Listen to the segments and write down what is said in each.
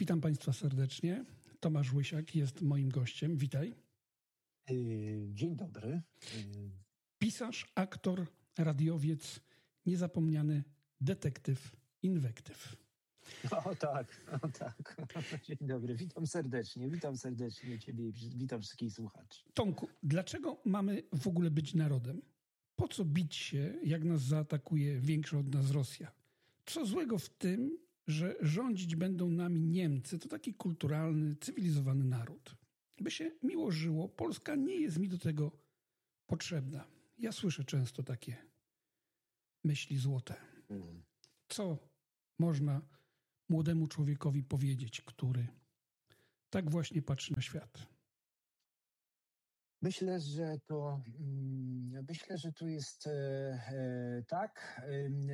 Witam Państwa serdecznie. Tomasz Łysiak jest moim gościem. Witaj. Dzień dobry. Pisarz, aktor, radiowiec, niezapomniany detektyw, inwektyw. O tak. Dzień dobry, witam serdecznie Ciebie, witam wszystkich słuchaczy. Tomku, dlaczego mamy w ogóle być narodem? Po co bić się, jak nas zaatakuje większa od nas Rosja? Co złego w tym, że rządzić będą nami Niemcy? To taki kulturalny, cywilizowany naród. By się miło żyło, Polska nie jest mi do tego potrzebna. Ja słyszę często takie myśli złote. Co można młodemu człowiekowi powiedzieć, który tak właśnie patrzy na świat? Myślę, że to jest tak,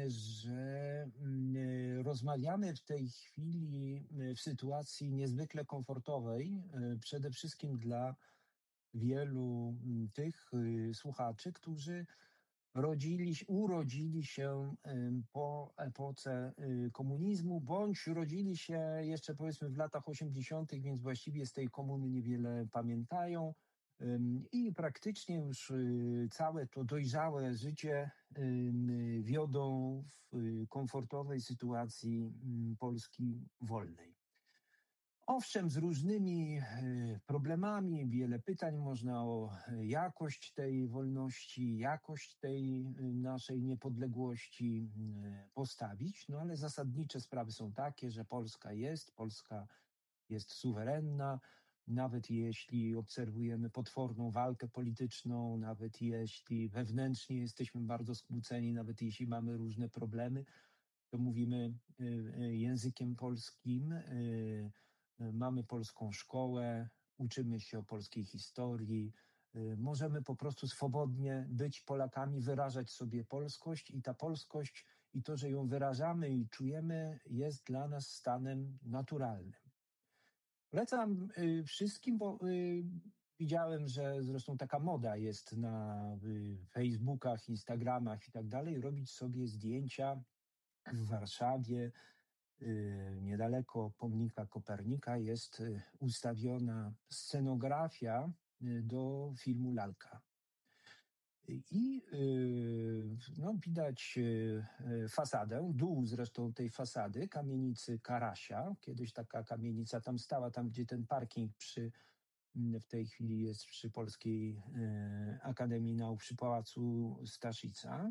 że rozmawiamy w tej chwili w sytuacji niezwykle komfortowej, przede wszystkim dla wielu tych słuchaczy, którzy urodzili się po epoce komunizmu, bądź urodzili się jeszcze powiedzmy w latach 80., więc właściwie z tej komuny niewiele pamiętają. I praktycznie już całe to dojrzałe życie wiodą w komfortowej sytuacji Polski wolnej. Owszem, z różnymi problemami, wiele pytań można o jakość tej wolności, jakość tej naszej niepodległości postawić, no ale zasadnicze sprawy są takie, że Polska jest suwerenna. Nawet jeśli obserwujemy potworną walkę polityczną, nawet jeśli wewnętrznie jesteśmy bardzo skłóceni, nawet jeśli mamy różne problemy, to mówimy językiem polskim, mamy polską szkołę, uczymy się o polskiej historii, możemy po prostu swobodnie być Polakami, wyrażać sobie polskość i ta polskość i to, że ją wyrażamy i czujemy, jest dla nas stanem naturalnym. Polecam wszystkim, bo widziałem, że zresztą taka moda jest na Facebookach, Instagramach i tak dalej, robić sobie zdjęcia w Warszawie. Niedaleko pomnika Kopernika jest ustawiona scenografia do filmu Lalka. I widać fasadę, dół zresztą tej fasady, kamienicy Karasia. Kiedyś taka kamienica tam stała, tam gdzie ten parking w tej chwili jest przy Polskiej Akademii Nauk, przy Pałacu Staszica.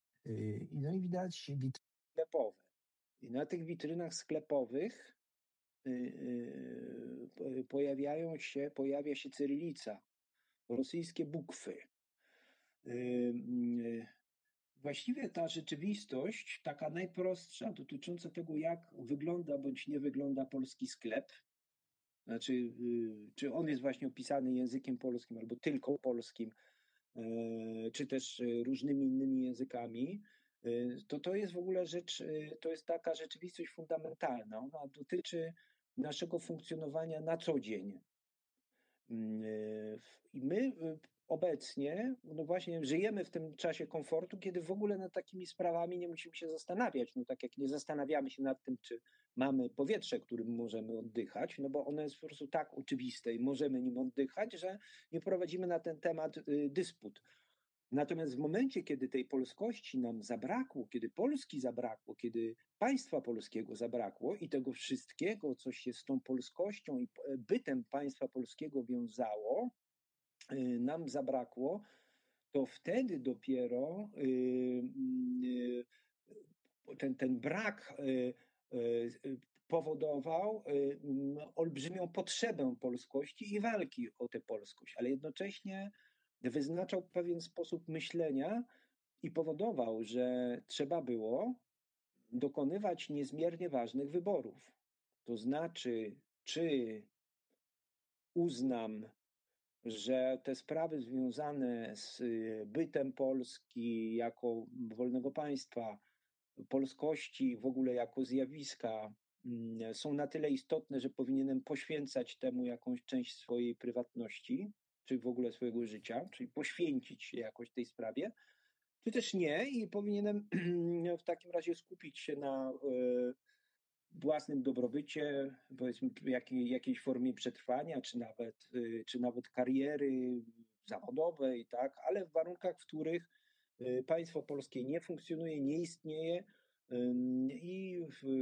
I widać witryny sklepowe. I na tych witrynach sklepowych pojawia się cyrylica, rosyjskie bukwy. Właściwie ta rzeczywistość, taka najprostsza, dotycząca tego, jak wygląda bądź nie wygląda polski sklep, znaczy, czy on jest właśnie opisany językiem polskim albo tylko polskim, czy też różnymi innymi językami, to jest w ogóle rzecz, to jest taka rzeczywistość fundamentalna. Ona dotyczy naszego funkcjonowania na co dzień. I my obecnie, no właśnie, żyjemy w tym czasie komfortu, kiedy w ogóle nad takimi sprawami nie musimy się zastanawiać. No tak jak nie zastanawiamy się nad tym, czy mamy powietrze, którym możemy oddychać, no bo ono jest po prostu tak oczywiste i możemy nim oddychać, że nie prowadzimy na ten temat dysput. Natomiast w momencie, kiedy tej polskości nam zabrakło, kiedy Polski zabrakło, kiedy państwa polskiego zabrakło i tego wszystkiego, co się z tą polskością i bytem państwa polskiego wiązało, nam zabrakło, to wtedy dopiero ten brak powodował olbrzymią potrzebę polskości i walki o tę polskość, ale jednocześnie wyznaczał pewien sposób myślenia i powodował, że trzeba było dokonywać niezmiernie ważnych wyborów. To znaczy, czy uznam, że te sprawy związane z bytem Polski jako wolnego państwa, polskości w ogóle jako zjawiska są na tyle istotne, że powinienem poświęcać temu jakąś część swojej prywatności, czy w ogóle swojego życia, czyli poświęcić się jakoś tej sprawie, czy też nie i powinienem w takim razie skupić się na własnym dobrobycie, powiedzmy jakiejś formie przetrwania, czy nawet kariery zawodowej, tak, ale w warunkach, w których państwo polskie nie funkcjonuje, nie istnieje i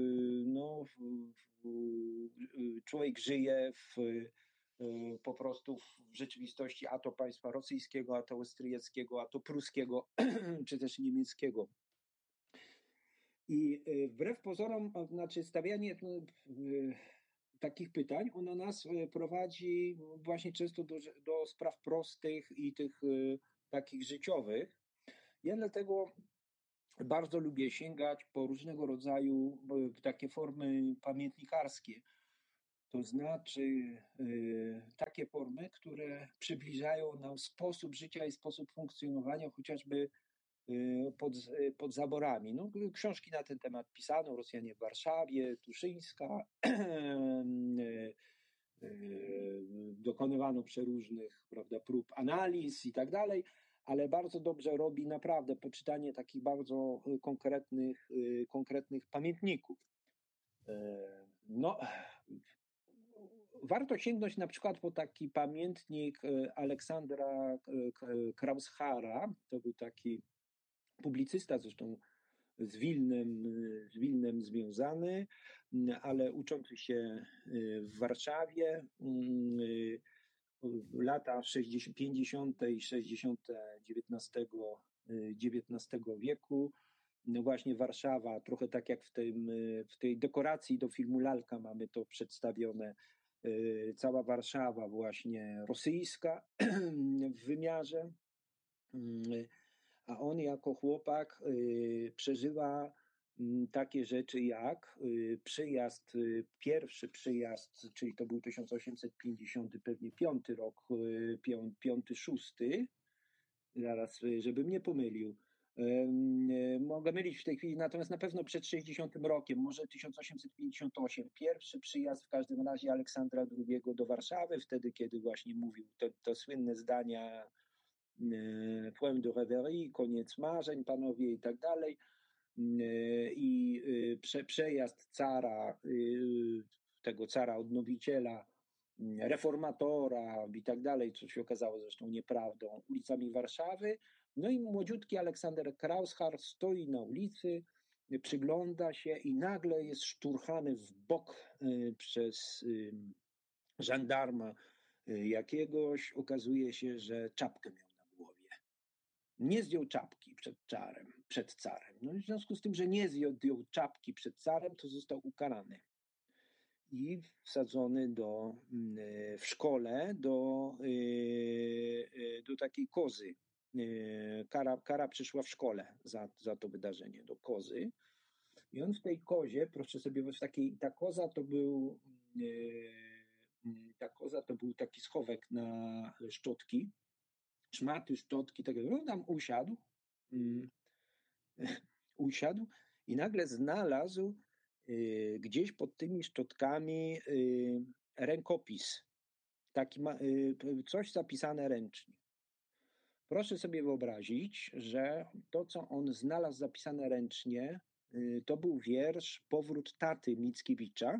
człowiek żyje po prostu w rzeczywistości a to państwa rosyjskiego, a to austriackiego, a to pruskiego, czy też niemieckiego. I wbrew pozorom, znaczy stawianie takich pytań, ono nas prowadzi właśnie często do spraw prostych i tych takich życiowych. Ja dlatego bardzo lubię sięgać po różnego rodzaju takie formy pamiętnikarskie. To znaczy takie formy, które przybliżają nam sposób życia i sposób funkcjonowania, chociażby pod zaborami. No, książki na ten temat pisano, Rosjanie w Warszawie, Tuszyńska, dokonywano przeróżnych, prawda, prób analiz i tak dalej, ale bardzo dobrze robi naprawdę poczytanie takich bardzo konkretnych pamiętników. No, warto sięgnąć na przykład po taki pamiętnik Aleksandra Krauschara, to był taki publicysta, zresztą z Wilnem związany, ale uczący się w Warszawie, lata 50. i 60. XIX wieku. No właśnie Warszawa, trochę tak jak w tej dekoracji do filmu Lalka mamy to przedstawione, cała Warszawa właśnie rosyjska w wymiarze, a on jako chłopak przeżywa takie rzeczy jak pierwszy przyjazd, czyli to był 1850, pewnie 5 rok, 5-6, zaraz, żebym nie pomylił. Mogę mylić w tej chwili, natomiast na pewno przed 60 rokiem, może 1858, pierwszy przyjazd w każdym razie Aleksandra II do Warszawy, wtedy kiedy właśnie mówił te słynne zdania Poème de rêverie, koniec marzeń, panowie i tak dalej. I przejazd cara, tego cara odnowiciela, reformatora i tak dalej, co się okazało zresztą nieprawdą, ulicami Warszawy. No i młodziutki Aleksander Krauschar stoi na ulicy, przygląda się i nagle jest szturchany w bok przez żandarma jakiegoś. Okazuje się, że czapkę miał na głowie. Nie zdjął czapki przed carem. No i w związku z tym, że nie zdjął czapki przed carem, to został ukarany i wsadzony w szkole do takiej kozy. Kara przyszła w szkole za to wydarzenie, do kozy. I on w tej kozie, proszę sobie, ta koza to był taki schowek na szczotki, szmaty, szczotki, tak no tam usiadł i nagle znalazł gdzieś pod tymi szczotkami rękopis, taki coś zapisane ręcznie. Proszę sobie wyobrazić, że to, co on znalazł zapisane ręcznie, to był wiersz Powrót taty Mickiewicza,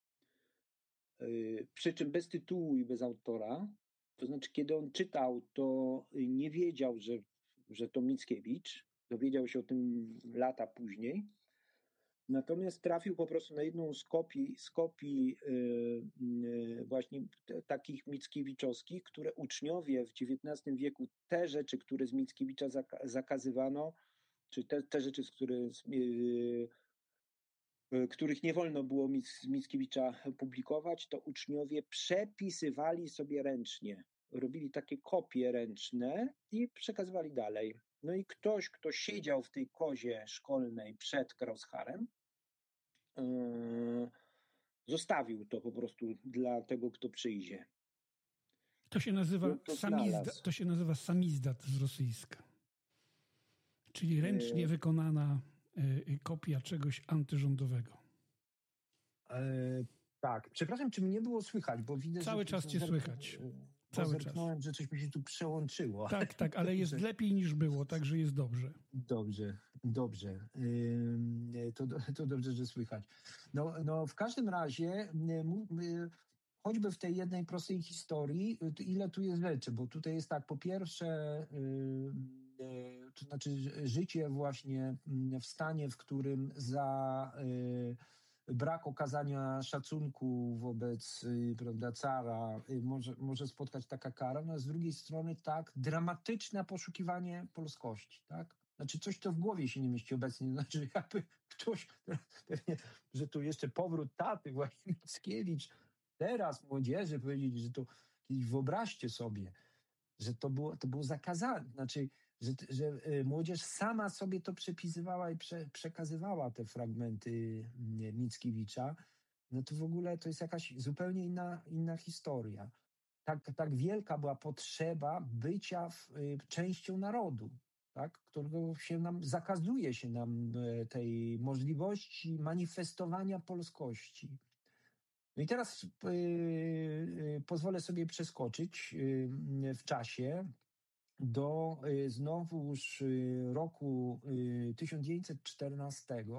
przy czym bez tytułu i bez autora. To znaczy, kiedy on czytał, to nie wiedział, że to Mickiewicz. Dowiedział się o tym lata później. Natomiast trafił po prostu na jedną z kopii właśnie takich mickiewiczowskich, które uczniowie w XIX wieku, te rzeczy, które z Mickiewicza zakazywano, czy te rzeczy, których nie wolno było z Mickiewicza publikować, to uczniowie przepisywali sobie ręcznie. Robili takie kopie ręczne i przekazywali dalej. No i ktoś, kto siedział w tej kozie szkolnej przed Krauscharem, zostawił to po prostu dla tego, kto przyjdzie. To się nazywa samizdat z rosyjska. Czyli ręcznie wykonana kopia czegoś antyrządowego. Tak. Przepraszam, czy mnie było słychać, bo widzę, Cały czas cię słychać. Cały zerknąłem, że coś mi się tu przełączyło. Tak, ale jest lepiej niż było, także jest dobrze. Dobrze. To dobrze, że słychać. No, w każdym razie, choćby w tej jednej prostej historii, ile tu jest rzeczy, bo tutaj jest tak, po pierwsze, to znaczy życie właśnie w stanie, w którym za brak okazania szacunku wobec, prawda, cara może spotkać taka kara, no a z drugiej strony tak dramatyczne poszukiwanie polskości, tak? Znaczy coś, co w głowie się nie mieści obecnie, znaczy jakby ktoś, pewnie, że tu jeszcze powrót taty właśnie Mickiewicz, teraz młodzieży powiedzieć, że to kiedyś wyobraźcie sobie, że to było zakazane, znaczy, że młodzież sama sobie to przepisywała i przekazywała te fragmenty Mickiewicza, no to w ogóle to jest jakaś zupełnie inna historia. Tak wielka była potrzeba bycia częścią narodu, tak, którego zakazuje się nam tej możliwości manifestowania polskości. No i teraz pozwolę sobie przeskoczyć w czasie do znowuż roku 1914,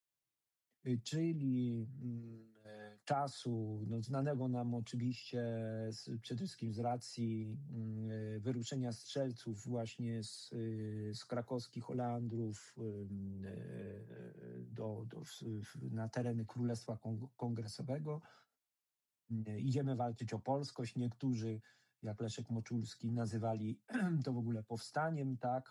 czyli czasu znanego nam oczywiście przede wszystkim z racji wyruszenia strzelców właśnie z krakowskich Oleandrów na tereny Królestwa Kongresowego. Idziemy walczyć o polskość. Niektórzy, jak Leszek Moczulski, nazywali to w ogóle powstaniem, tak?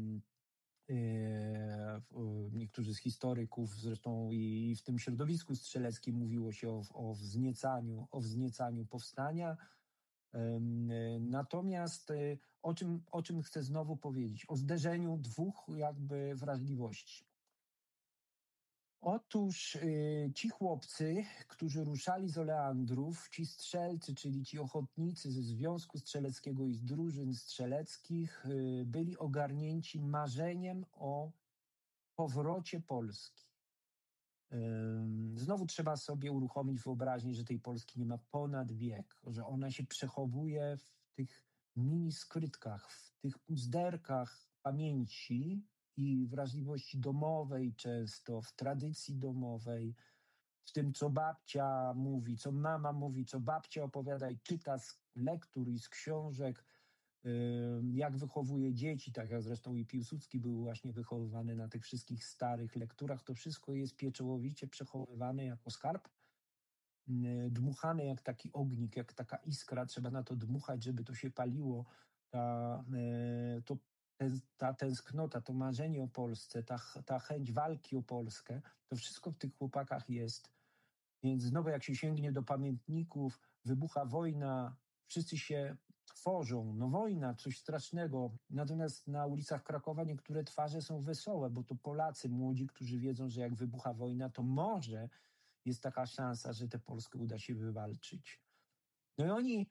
Niektórzy z historyków, zresztą i w tym środowisku strzeleckim mówiło się o wzniecaniu powstania. Natomiast o czym chcę znowu powiedzieć? O zderzeniu dwóch jakby wrażliwości. Otóż ci chłopcy, którzy ruszali z Oleandrów, ci strzelcy, czyli ci ochotnicy ze Związku Strzeleckiego i z drużyn strzeleckich, byli ogarnięci marzeniem o powrocie Polski. Znowu trzeba sobie uruchomić wyobraźnię, że tej Polski nie ma ponad wiek, że ona się przechowuje w tych miniskrytkach, w tych puzderkach pamięci i wrażliwości domowej często, w tradycji domowej, w tym, co babcia mówi, co mama mówi, co babcia opowiada i czyta z lektur i z książek, jak wychowuje dzieci, tak jak zresztą i Piłsudski był właśnie wychowywany na tych wszystkich starych lekturach. To wszystko jest pieczołowicie przechowywane jako skarb, dmuchane jak taki ognik, jak taka iskra. Trzeba na to dmuchać, żeby to się paliło. Ta tęsknota, to marzenie o Polsce, ta chęć walki o Polskę, to wszystko w tych chłopakach jest. Więc znowu jak się sięgnie do pamiętników, wybucha wojna, wszyscy się tworzą. No wojna, coś strasznego. Natomiast na ulicach Krakowa niektóre twarze są wesołe, bo to Polacy młodzi, którzy wiedzą, że jak wybucha wojna, to może jest taka szansa, że tę Polskę uda się wywalczyć. No i oni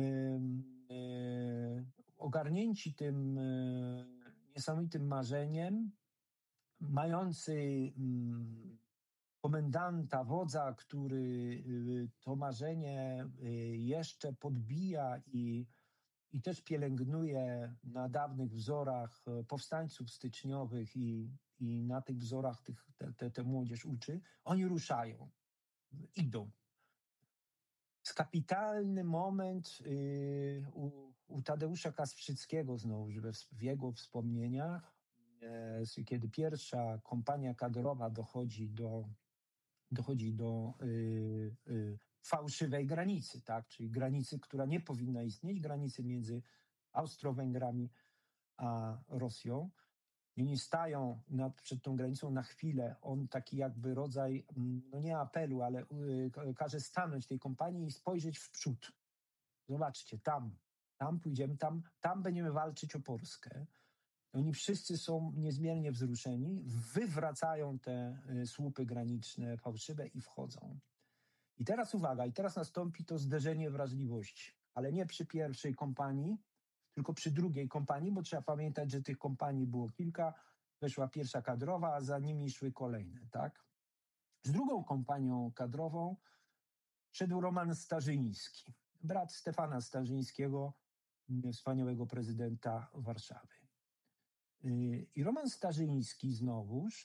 ogarnięci tym niesamowitym marzeniem, mający komendanta, wodza, który to marzenie jeszcze podbija i też pielęgnuje na dawnych wzorach powstańców styczniowych i na tych wzorach tę młodzież uczy, oni ruszają, idą. Jest kapitalny moment u Tadeusza Kasprzyckiego znowu, w jego wspomnieniach, kiedy pierwsza kompania kadrowa dochodzi do fałszywej granicy, tak? Czyli granicy, która nie powinna istnieć, granicy między Austro-Węgrami a Rosją. I oni stają przed tą granicą na chwilę. On taki jakby rodzaj, no nie apelu, ale każe stanąć tej kompanii i spojrzeć w przód. Zobaczcie, tam pójdziemy, tam będziemy walczyć o Polskę. Oni wszyscy są niezmiernie wzruszeni, wywracają te słupy graniczne fałszywe i wchodzą. I teraz uwaga, teraz nastąpi to zderzenie wrażliwości, ale nie przy pierwszej kompanii, tylko przy drugiej kompanii, bo trzeba pamiętać, że tych kompanii było kilka, weszła pierwsza kadrowa, a za nimi szły kolejne, tak? Z drugą kompanią kadrową szedł Roman Starzyński. brat Stefana Starzyńskiego, wspaniałego prezydenta Warszawy. I Roman Starzyński znowuż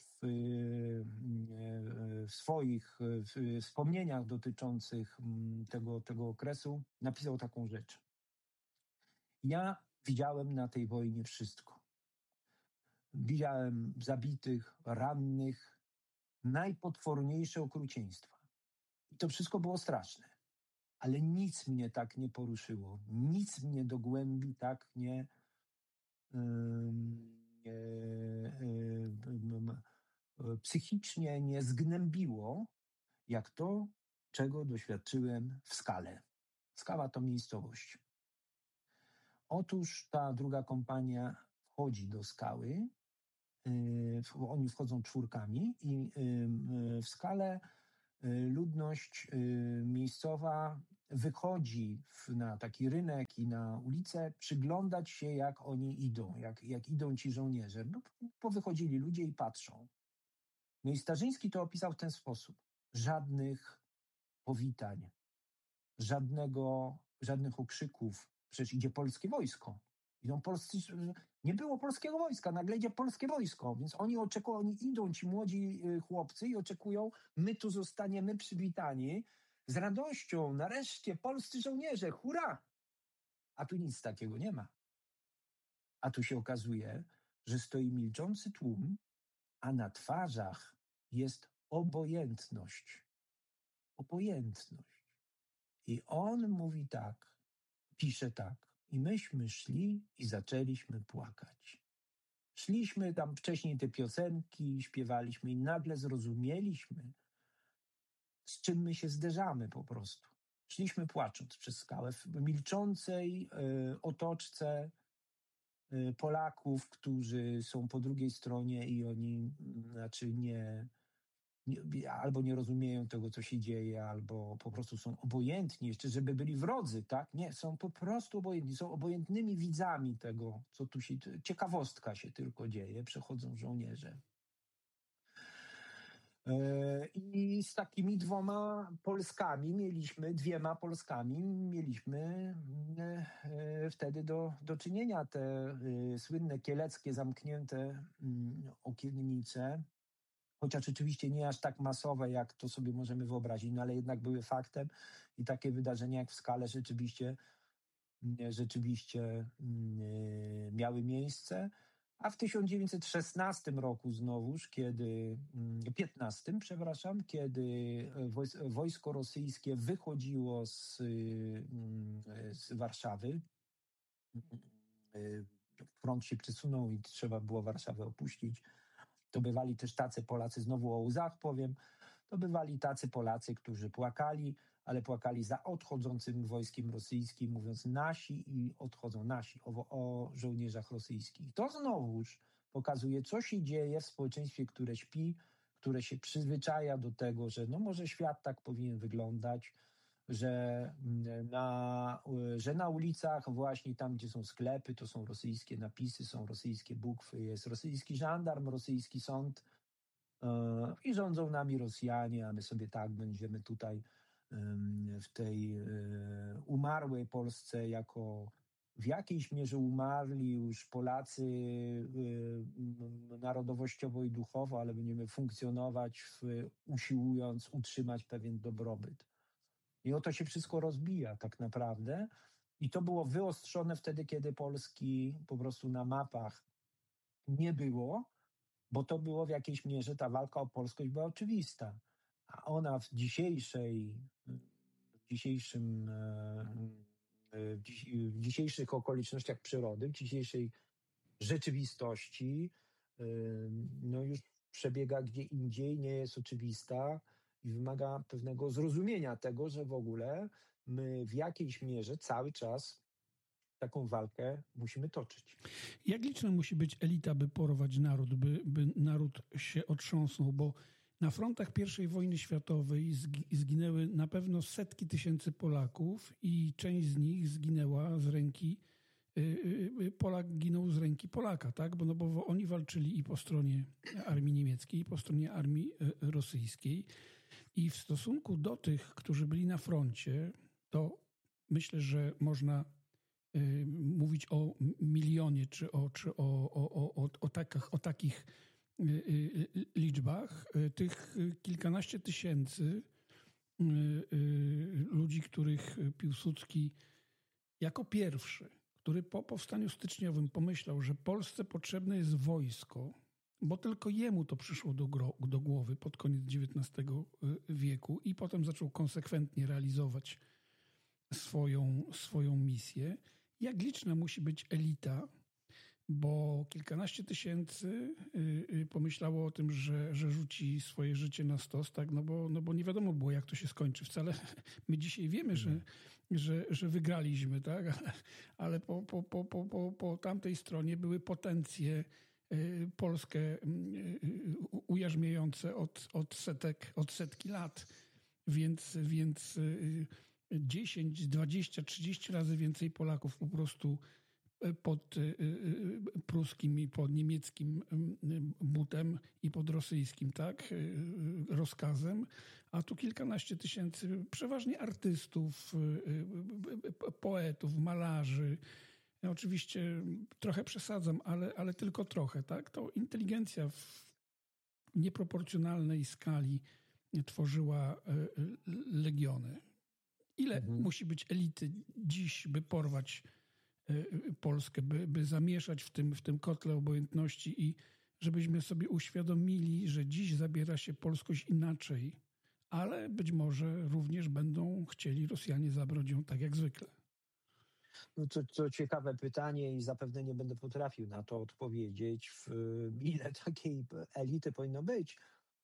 w swoich wspomnieniach dotyczących tego okresu napisał taką rzecz. Ja widziałem na tej wojnie wszystko. Widziałem zabitych, rannych, najpotworniejsze okrucieństwa. I to wszystko było straszne. Ale nic mnie tak nie poruszyło. Nic mnie do głębi tak nie psychicznie nie zgnębiło, jak to, czego doświadczyłem w Skale. Skała to miejscowość. Otóż ta druga kompania wchodzi do Skały, oni wchodzą czwórkami i w Skale ludność miejscowa wychodzi na taki rynek i na ulicę przyglądać się, jak oni idą, jak idą ci żołnierze. No, powychodzili ludzie i patrzą. No i Starzyński to opisał w ten sposób. Żadnych powitań, żadnych okrzyków. Przecież idzie polskie wojsko. Nie było polskiego wojska, nagle idzie polskie wojsko, więc oni idą, ci młodzi chłopcy i oczekują, my tu zostaniemy przywitani z radością, nareszcie polscy żołnierze, hurra! A tu nic takiego nie ma. A tu się okazuje, że stoi milczący tłum, a na twarzach jest obojętność. Obojętność. I on mówi tak, pisze tak. I myśmy szli i zaczęliśmy płakać. Szliśmy tam wcześniej te piosenki, śpiewaliśmy i nagle zrozumieliśmy, z czym my się zderzamy po prostu. Szliśmy płacząc przez skałę w milczącej otoczce Polaków, którzy są po drugiej stronie i oni albo nie rozumieją tego, co się dzieje, albo po prostu są obojętni, jeszcze żeby byli wrodzy, tak? Nie, są po prostu obojętni, są obojętnymi widzami tego, co tu się, ciekawostka się tylko dzieje, przechodzą żołnierze. I z takimi dwiema Polskami mieliśmy wtedy do czynienia. Te słynne kieleckie zamknięte okiennice, chociaż oczywiście nie aż tak masowe, jak to sobie możemy wyobrazić, no ale jednak były faktem i takie wydarzenia jak w Skale rzeczywiście miały miejsce. A w 1916 roku znowuż, kiedy wojsko rosyjskie wychodziło z Warszawy, front się przesunął i trzeba było Warszawę opuścić, to bywali też tacy Polacy, znowu o łzach powiem, to bywali tacy Polacy, którzy płakali, ale płakali za odchodzącym wojskiem rosyjskim, mówiąc nasi i odchodzą nasi, o żołnierzach rosyjskich. To znowuż pokazuje, co się dzieje w społeczeństwie, które śpi, które się przyzwyczaja do tego, że no może świat tak powinien wyglądać, że na ulicach właśnie tam, gdzie są sklepy, to są rosyjskie napisy, są rosyjskie bukwy, jest rosyjski żandarm, rosyjski sąd i rządzą nami Rosjanie, a my sobie tak będziemy tutaj w tej umarłej Polsce jako w jakiejś mierze umarli już Polacy narodowościowo i duchowo, ale będziemy funkcjonować usiłując utrzymać pewien dobrobyt. I oto się wszystko rozbija tak naprawdę. I to było wyostrzone wtedy, kiedy Polski po prostu na mapach nie było, bo to było w jakiejś mierze, ta walka o polskość była oczywista. A ona w dzisiejszych okolicznościach przyrody, w dzisiejszej rzeczywistości, no już przebiega gdzie indziej, nie jest oczywista i wymaga pewnego zrozumienia tego, że w ogóle my w jakiejś mierze cały czas taką walkę musimy toczyć. Jak liczna musi być elita, by porować naród, by naród się otrząsnął? Bo na frontach I wojny światowej zginęły na pewno setki tysięcy Polaków i część z nich zginęła z ręki Polak ginął z ręki Polaka, tak? Bo oni walczyli i po stronie armii niemieckiej, i po stronie armii rosyjskiej. I w stosunku do tych, którzy byli na froncie, to myślę, że można mówić o milionie, czy o takich liczbach. Tych kilkanaście tysięcy ludzi, których Piłsudski jako pierwszy, który po powstaniu styczniowym pomyślał, że Polsce potrzebne jest wojsko, bo tylko jemu to przyszło do głowy pod koniec XIX wieku i potem zaczął konsekwentnie realizować swoją misję. Jak liczna musi być elita, bo kilkanaście tysięcy pomyślało o tym, że rzuci swoje życie na stos, tak? No bo nie wiadomo było, jak to się skończy. Wcale my dzisiaj wiemy, że wygraliśmy, tak? Ale po tamtej stronie były potencje Polskę ujarzmiające od setki lat. Więc 10, 20, 30 razy więcej Polaków po prostu pod pruskim i pod niemieckim butem i pod rosyjskim, tak, rozkazem, a tu kilkanaście tysięcy przeważnie artystów, poetów, malarzy. Ja oczywiście trochę przesadzam, ale tylko trochę, tak? To inteligencja w nieproporcjonalnej skali tworzyła legiony. Ile musi być elity dziś, by porwać Polskę, by zamieszać w tym kotle obojętności i żebyśmy sobie uświadomili, że dziś zabiera się polskość inaczej, ale być może również będą chcieli Rosjanie zabrać ją tak jak zwykle. No to ciekawe pytanie i zapewne nie będę potrafił na to odpowiedzieć, ile takiej elity powinno być.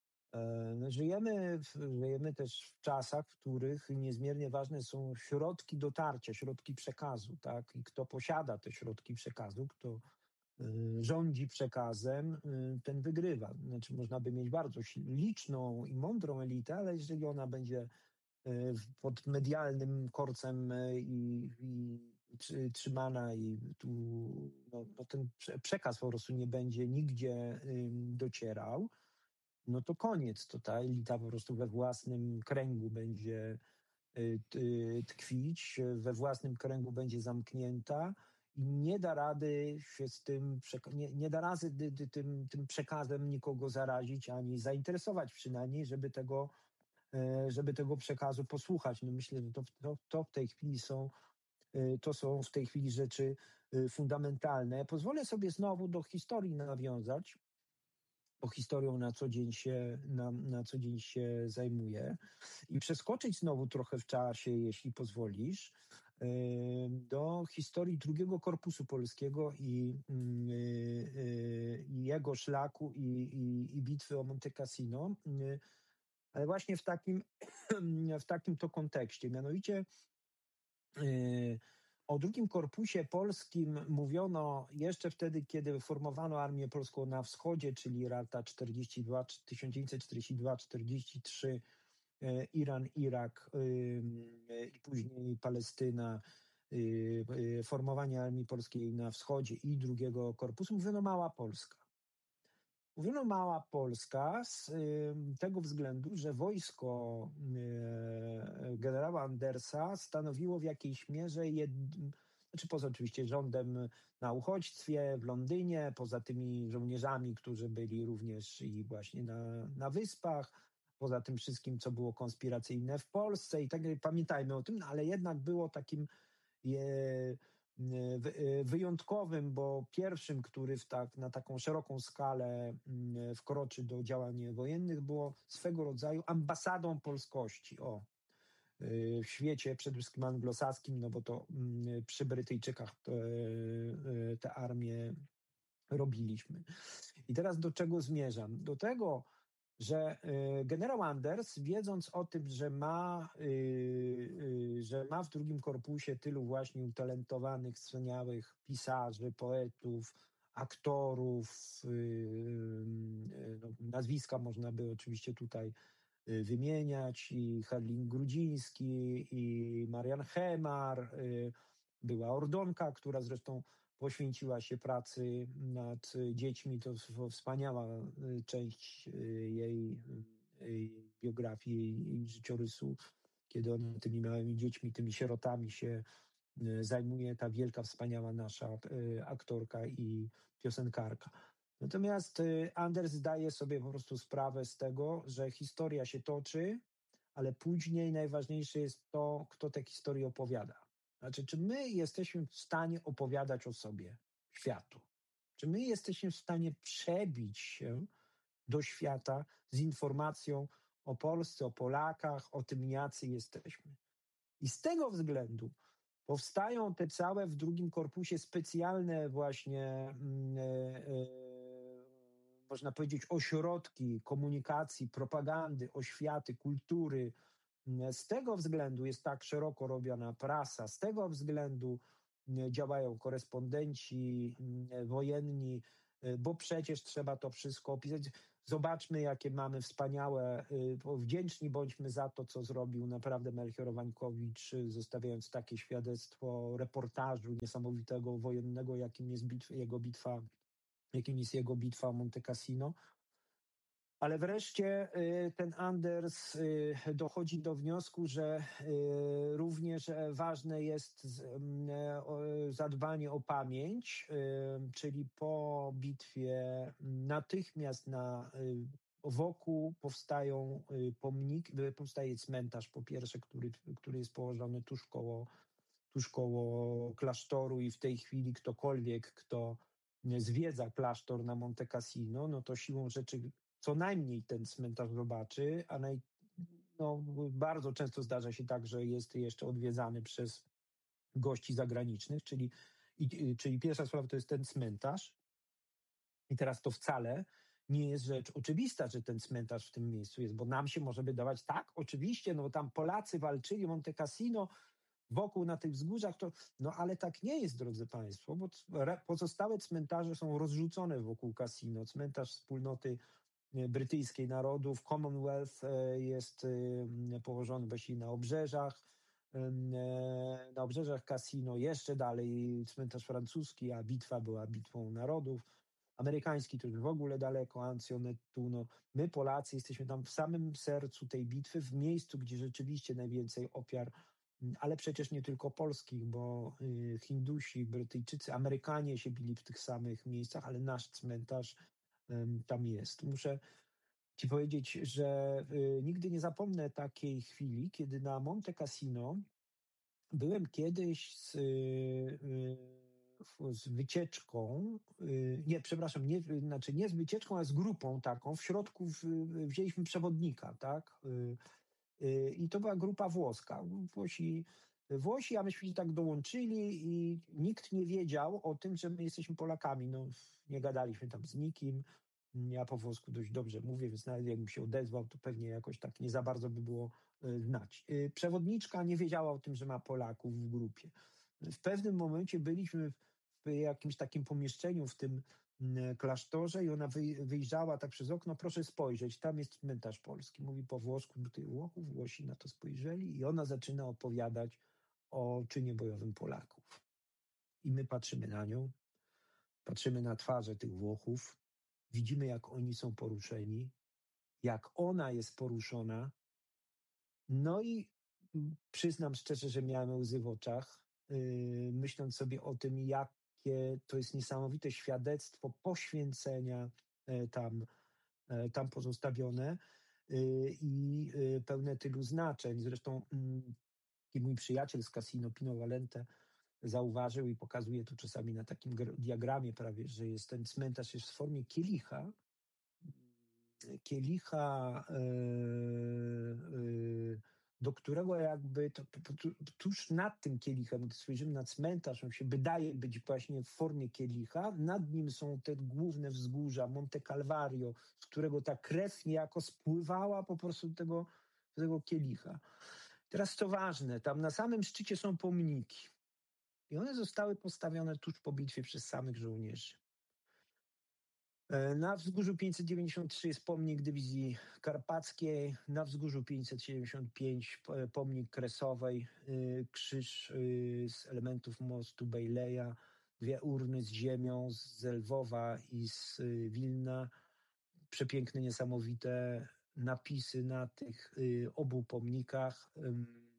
Żyjemy też w czasach, w których niezmiernie ważne są środki dotarcia, środki przekazu, tak? I kto posiada te środki przekazu, kto rządzi przekazem, ten wygrywa. Znaczy można by mieć bardzo liczną i mądrą elitę, ale jeżeli ona będzie pod medialnym korcem i trzymana i tu ten przekaz po prostu nie będzie nigdzie docierał, no to koniec. To ta elita po prostu we własnym kręgu będzie tkwić, we własnym kręgu będzie zamknięta i nie da rady się z tym, nie da rady tym przekazem nikogo zarazić, ani zainteresować przynajmniej, żeby tego przekazu posłuchać. No myślę, że to w tej chwili są w tej chwili rzeczy fundamentalne. Pozwolę sobie znowu do historii nawiązać, bo historią na co dzień się zajmuję i przeskoczyć znowu trochę w czasie, jeśli pozwolisz, do historii drugiego Korpusu Polskiego i jego szlaku i bitwy o Monte Cassino, ale właśnie w takim to kontekście. Mianowicie o drugim Korpusie Polskim mówiono jeszcze wtedy, kiedy formowano Armię Polską na wschodzie, czyli lata 1942-43, Iran, Irak i później Palestyna, formowanie Armii Polskiej na wschodzie i drugiego Korpusu. Mówiono Mała Polska. Mówiono Mała Polska z tego względu, że wojsko generała Andersa stanowiło w jakiejś mierze, poza oczywiście rządem na uchodźstwie w Londynie, poza tymi żołnierzami, którzy byli również i właśnie na Wyspach, poza tym wszystkim, co było konspiracyjne w Polsce i tak dalej. Pamiętajmy o tym, ale jednak było takim wyjątkowym, bo pierwszym, który na taką szeroką skalę wkroczy do działań wojennych, było swego rodzaju ambasadą polskości w świecie przede wszystkim anglosaskim, no bo to przy Brytyjczykach te armie robiliśmy. I teraz do czego zmierzam? Do tego, że generał Anders, wiedząc o tym, że ma w drugim korpusie tylu właśnie utalentowanych, wspaniałych pisarzy, poetów, aktorów, nazwiska można by oczywiście tutaj wymieniać, i Herling Grudziński, i Marian Hemar, była Ordonka, która zresztą poświęciła się pracy nad dziećmi. To wspaniała część jej biografii, jej życiorysu, kiedy ona tymi małymi dziećmi, tymi sierotami się zajmuje ta wielka, wspaniała nasza aktorka i piosenkarka. Natomiast Anders zdaje sobie po prostu sprawę z tego, że historia się toczy, ale później najważniejsze jest to, kto tę historię opowiada. Znaczy, czy my jesteśmy w stanie opowiadać o sobie światu? Czy my jesteśmy w stanie przebić się do świata z informacją o Polsce, o Polakach, o tym, jacy jesteśmy? I z tego względu powstają te całe w drugim korpusie specjalne właśnie, można powiedzieć, ośrodki komunikacji, propagandy, oświaty, kultury. Z tego względu jest tak szeroko robiona prasa, z tego względu działają korespondenci wojenni, bo przecież trzeba to wszystko opisać. Zobaczmy, jakie mamy wspaniałe, wdzięczni bądźmy za to, co zrobił naprawdę Melchior Wańkowicz, zostawiając takie świadectwo reportażu niesamowitego wojennego, jakim jest jego bitwa o Monte Cassino. Ale wreszcie ten Anders dochodzi do wniosku, że również ważne jest zadbanie o pamięć, czyli po bitwie natychmiast wokół powstaje cmentarz, po pierwsze, który jest położony tuż koło klasztoru i w tej chwili ktokolwiek, kto zwiedza klasztor na Monte Cassino, no to siłą rzeczy co najmniej ten cmentarz zobaczy, a bardzo często zdarza się tak, że jest jeszcze odwiedzany przez gości zagranicznych, czyli pierwsza sprawa to jest ten cmentarz. I teraz to wcale nie jest rzecz oczywista, że ten cmentarz w tym miejscu jest, bo nam się może wydawać, tak, oczywiście, no bo tam Polacy walczyli, Monte Cassino, wokół na tych wzgórzach, ale tak nie jest, drodzy Państwo, bo pozostałe cmentarze są rozrzucone wokół kasino. Cmentarz wspólnoty brytyjskiej narodów, Commonwealth, jest położony właściwie na obrzeżach kasino, jeszcze dalej cmentarz francuski, a bitwa była bitwą narodów. Amerykański to już w ogóle daleko, Anzio-Nettuno. My Polacy jesteśmy tam w samym sercu tej bitwy, w miejscu, gdzie rzeczywiście najwięcej ofiar, ale przecież nie tylko polskich, bo Hindusi, Brytyjczycy, Amerykanie się bili w tych samych miejscach, ale nasz cmentarz tam jest. Muszę Ci powiedzieć, że nigdy nie zapomnę takiej chwili, kiedy na Monte Cassino byłem kiedyś z wycieczką, nie z wycieczką, a z grupą taką. W środku wzięliśmy przewodnika, tak? I to była grupa włoska. Włosi, a myśmy się tak dołączyli i nikt nie wiedział o tym, że my jesteśmy Polakami. No, nie gadaliśmy tam z nikim. Ja po włosku dość dobrze mówię, więc nawet jakbym się odezwał, to pewnie jakoś tak nie za bardzo by było znać. Przewodniczka nie wiedziała o tym, że ma Polaków w grupie. W pewnym momencie byliśmy w jakimś takim pomieszczeniu w tym klasztorze i ona wyjrzała tak przez okno, proszę spojrzeć, tam jest cmentarz polski. Mówi po włosku do tych Włochów, Włosi na to spojrzeli i ona zaczyna opowiadać o czynie bojowym Polaków. I my patrzymy na nią, patrzymy na twarze tych Włochów, widzimy, jak oni są poruszeni, jak ona jest poruszona. No i przyznam szczerze, że miałem łzy w oczach, myśląc sobie o tym, jakie to jest niesamowite świadectwo poświęcenia tam pozostawione i pełne tylu znaczeń. Zresztą mój przyjaciel z Casino, Pino Valente, zauważył i pokazuje to czasami na takim diagramie prawie, że jest ten cmentarz jest w formie kielicha, do którego jakby tuż nad tym kielichem, gdy spojrzymy na cmentarz, on się wydaje być właśnie w formie kielicha, nad nim są te główne wzgórza, Monte Calvario, z którego ta krew niejako spływała po prostu do tego kielicha. Teraz co ważne, tam na samym szczycie są pomniki i one zostały postawione tuż po bitwie przez samych żołnierzy. Na wzgórzu 593 jest pomnik dywizji karpackiej, na wzgórzu 575 pomnik kresowej, krzyż z elementów mostu Bejleja, 2 urny z ziemią z Lwowa i z Wilna, przepiękne, niesamowite napisy na tych obu pomnikach.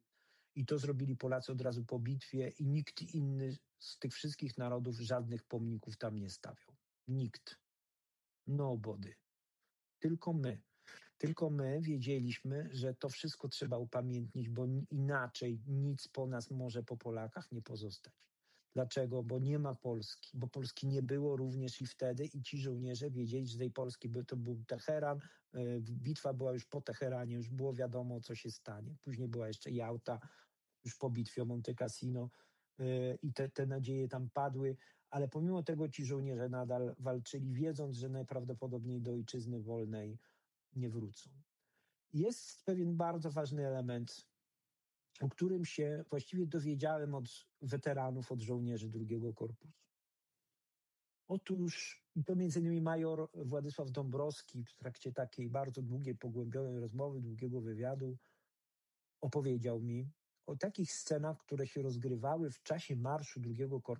I to zrobili Polacy od razu po bitwie i nikt inny z tych wszystkich narodów żadnych pomników tam nie stawiał. Nikt. Nobody. Tylko my. Tylko my wiedzieliśmy, że to wszystko trzeba upamiętnić, bo inaczej nic po nas może po Polakach nie pozostać. Dlaczego? Bo nie ma Polski. Bo Polski nie było również i wtedy i ci żołnierze wiedzieli, że tej Polski to był Teheran. Bitwa była już po Teheranie, już było wiadomo, co się stanie. Później była jeszcze Jałta, już po bitwie o Monte Cassino i te nadzieje tam padły. Ale pomimo tego ci żołnierze nadal walczyli, wiedząc, że najprawdopodobniej do ojczyzny wolnej nie wrócą. Jest pewien bardzo ważny element, o którym się właściwie dowiedziałem od weteranów, od żołnierzy II Korpusu. Otóż, to między innymi major Władysław Dąbrowski w trakcie takiej bardzo długiej, pogłębionej rozmowy, długiego wywiadu opowiedział mi o takich scenach, które się rozgrywały w czasie marszu II Korpusu